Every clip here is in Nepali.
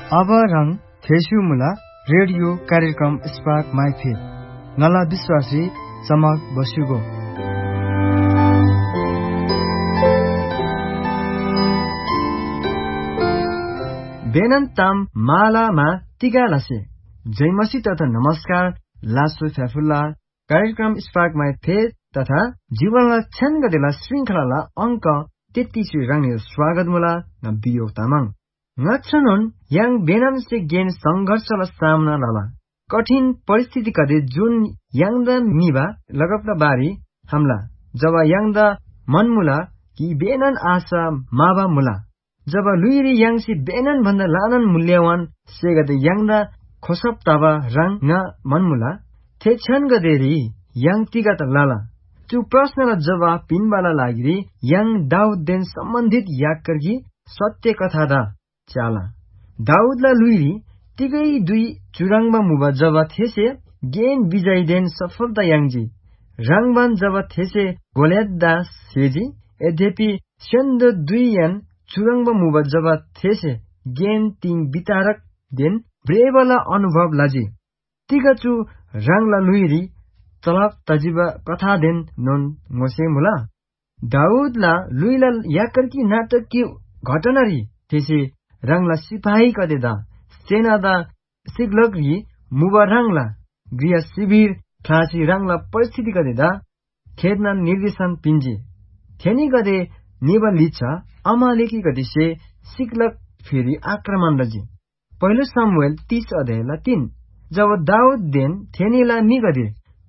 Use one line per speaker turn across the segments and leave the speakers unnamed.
अब रंग थेसु मुला रेडियो कार्यक्रम स्पार्क माई फेथ नला विश्वासी चमक बसुगो बेनन ताम मालामा टिका लासे जयमसी तथा नमस्कार लासो फ्याफुल्ला कार्यक्रम स्पार्क माई फेथ तथा जीवनलाई क्षण गदेला श्रृंखला अंक 33 रंग स्वागत मुला न बियो Tamang ngachnon yang benam se gen संघर्षला सामना लाला कठिन परिस्थिति कदे जुन याङदा मिबा लगप्ला बारी हमला जब याङदा मनमुला कि बेनन आशा माबा मुला जब लुइरी याङसी बेनन भन्दा लानन मूल्यवान से गदे याङदा खोसप ताबा रंग न मनमुला थे छन गदेरी याङ तिगा त लाला चु प्रश्नला जवाब पिनबाला लागिरी याङ दाउद देन सम्बन्धित याकर्गी सत्य कथा दा चाला दाउदला लुइरी तिगै दुई चुराङमा मुबा जब थेसे गेन विजय देन सफलता याङजी रङबान जब थेसे गोल्यादा सेजी यद्यपि सेन्द दुई यान चुराङमा मुबा जब थेसे गेन तिङ वितारक देन ब्रेबला अनुभव लाजी तिगचु रङला लुइरी तलब तजिबा कथा देन नोन मोसे मुला दाउदला लुइला याकर्की नाटक की घटनारी थेसे रंगला सिपाही कदेदा सेनादा सिगलगी मुबा रंगला गृह शिविर खासी रंगला परिस्थिति कदेदा खेदना निर्देशन पिंजे थेनी गदे निबा लिच्छा अमालेकी गदिसे सिगलग फेरि आक्रमण लजी पहिलो सामुएल 30 अध्यायला 3 जब दाउद देन थेनीला निगदे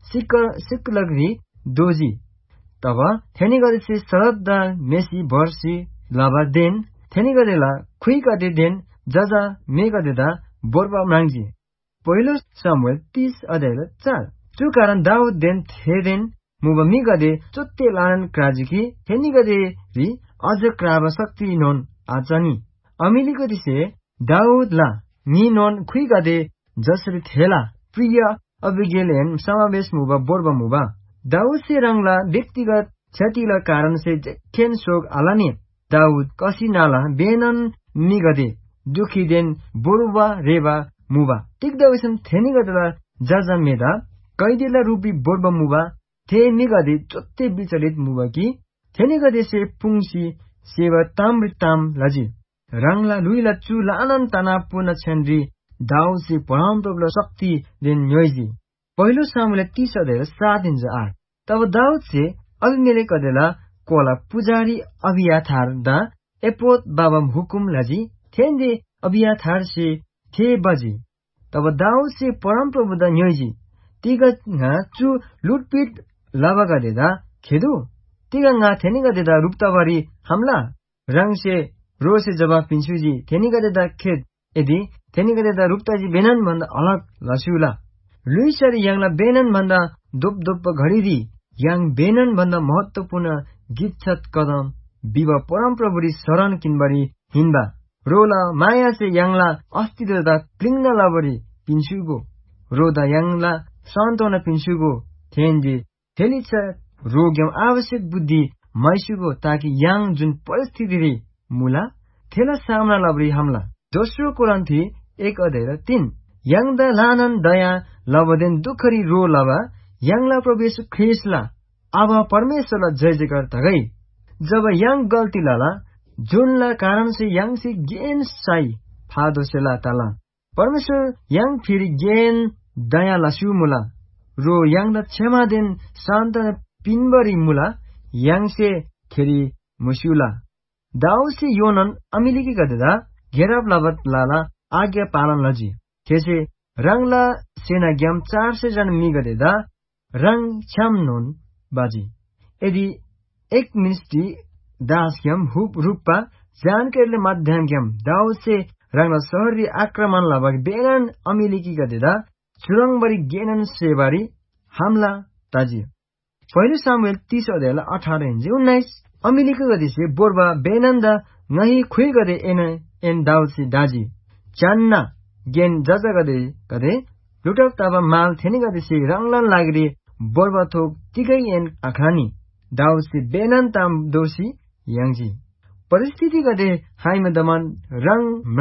सिगलगी दोजी तब थेनी गदिसे सरदा मेसी भर्सी लाबा देन थेनी गदेला खुई गदे देन जजा मे गदेदा बोर्बा मांगजी पहिलो सामुएल 30 अध्यायला 4 त्यो कारण दाउद देन थेदेन मुबा मी गदे चुत्ते लानन क्राजिकी थेनी गदे री अझ क्राबा शक्ति नोन आचनी अमिली गदिसे दाउद ला मी नोन खुई गदे जसरी थेला प्रिय अभिगेलेन समावेश मुबा बोर्बा मुबा दाउद से रंगला व्यक्तिगत क्षतिला कारण से जेखेन सोग आलानी दाउद कसी नाला बेनन निगदे दुखी देन बोरुबा रेबा मुबा टिकदविसम थेनी गदला जजा मेदा कैदेला रूपी बोर्बा मुबा थे निगदे चोत्ते विचलित मुबा की थेनी गदे से पुंसी सेवा ताम लजी रंगला लुइला चु लानन तना पुना छन्री दाउद से परम प्रभुला शक्ति देन न्योइजी पहिलो सामुएल 30 अध्याय 7-8 तब दाउद से अभिमेलेक कदेला कोला पुजारी अबियाथार दा एपोत बाबा हुकुम लजी थेंदे अबियाथार से थे बजी तब दाउद से परम प्रभु दा न्योइजी तिगा nga चु लुटपिट लाबा गदेदा खेदु तिगा nga थेनी गदेदा रुप्ताबारी हमला रंग से रो से जवाब पिन्सुजी थेनी गदेदा खेद यदि थेनी गदेदा रुप्ताजी बेनन भन्दा अलग लसुला लुइसरी याङला बेनन भन्दा दोप घडीदी याङ बेनन भन्दा महत्वपूर्ण गीतछत कदम विवा परम प्रभुरी शरण किनबरी हिन्बा रोला माया से याङला अस्तित्वदा क्लिङ्ग लाबरी पिन्सुगो रोदा याङला सान्त्वना पिन्सुगो थेन्जे थेलिछ रोग्यम आवश्यक बुद्धि मैसुगो ताकि याङ जुन परिस्थिति रे मुला थेला सामना लाबरी हमला दोस्रो कोरिन्थी 1 अध्याय 3 याङदा लानन दया लबदेन दुखरी रो लबा याङला प्रभु येशू ख्रिस्टला अब परमेश्वरला जय जयकार तगै जब याङ गल्ती लाला जुनला कारण से याङ से गेन साई फादो सेला ताला परमेश्वर याङ फिर गेन दया लासु मुला रो याङ द क्षमा देन शान्त पिनबरी मुला याङ से खेरी मुसुला दाउ से योनन अमिलिकी गदेदा घेराब लाबत लाला आज्ञा पालन लजी थेसे रंगला सेना ग्याम 400 जन मी गदेदा रंग छ्याम नोन बाजी यदि एक मिनिस्टी दास ग्याम हुप रूपा जानकारीले माध्यम ग्याम दाउद से रंगला सहरी आक्रमण लाबक बेनन अमिलिकी गदेदा चुरङबरी गेनन सेबारी हमला ताजी पहिलो Samuel 30 अध्यायला 18-19 अमिलिकी गदिसे बोर्बा बेनन्दा ngही खुइ गदे an Daud say Daji चान्ना gain जजा गदे लुटक ताबा माल थेनी गदे से रंगलन लागरी बोर्बा थोक तिगै एन आखानी दाउद से बेनन ताम दोषी याङजी परिस्थिति गदे हाइमा दमान रंग